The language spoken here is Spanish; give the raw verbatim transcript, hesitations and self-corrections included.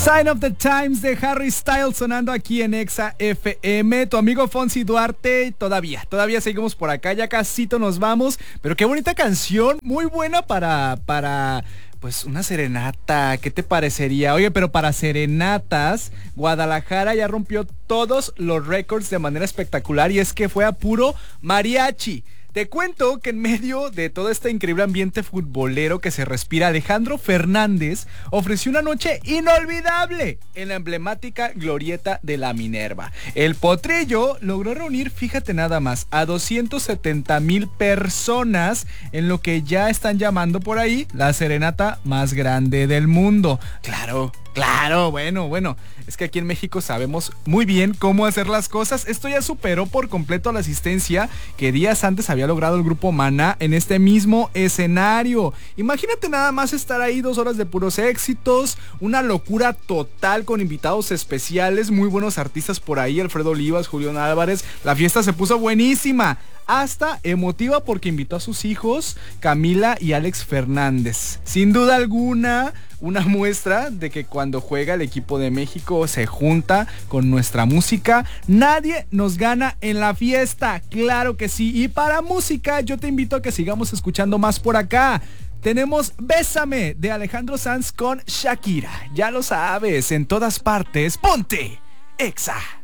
Sign of the Times de Harry Styles sonando aquí en Exa F M. Tu amigo Fonsi Duarte, todavía, todavía seguimos por acá, ya casito nos vamos. Pero qué bonita canción, muy buena para, para, pues una serenata. ¿Qué te parecería? Oye, pero para serenatas, Guadalajara ya rompió todos los récords de manera espectacular y es que fue a puro mariachi. Te cuento que en medio de todo este increíble ambiente futbolero que se respira, Alejandro Fernández ofreció una noche inolvidable en la emblemática glorieta de la Minerva. El Potrillo logró reunir, fíjate nada más, a doscientas setenta mil personas en lo que ya están llamando por ahí la serenata más grande del mundo. Claro, claro, bueno, bueno. Es que aquí en México sabemos muy bien cómo hacer las cosas. Esto ya superó por completo la asistencia que días antes había logrado el grupo Maná en este mismo escenario. Imagínate nada más estar ahí dos horas de puros éxitos, una locura total con invitados especiales, muy buenos artistas por ahí, Alfredo Olivas, Julián Álvarez. La fiesta se puso buenísima, hasta emotiva porque invitó a sus hijos, Camila y Alex Fernández. Sin duda alguna, una muestra de que cuando juega el equipo de México se junta con nuestra música, nadie nos gana en la fiesta, claro que sí. Y para música yo te invito a que sigamos escuchando más por acá. Tenemos Bésame de Alejandro Sanz con Shakira, ya lo sabes, en todas partes, ponte Exa.